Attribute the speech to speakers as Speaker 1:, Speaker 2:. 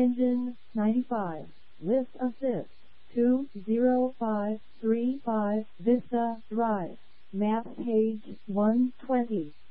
Speaker 1: Engine 95. Lift assist 20535 Vista Drive. Map page 120.